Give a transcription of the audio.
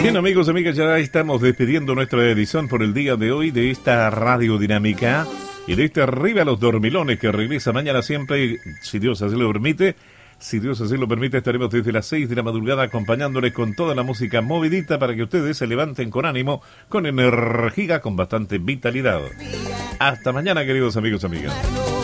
Bien, amigos, amigas, ya estamos despidiendo nuestra edición por el día de hoy de esta Radio Dinámica y de este Arriba los Dormilones que regresa mañana siempre, si Dios así lo permite. Si Dios así lo permite, estaremos desde las 6 de la madrugada acompañándoles con toda la música movidita para que ustedes se levanten con ánimo, con energía, con bastante vitalidad. Hasta mañana, queridos amigos, amigas.